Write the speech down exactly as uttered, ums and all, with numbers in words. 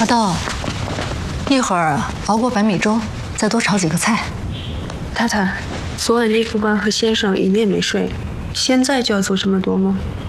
阿道，一会儿熬锅白米粥，再多炒几个菜。 太太，昨晚内副官和先生一夜没睡，现在就要做这么多吗？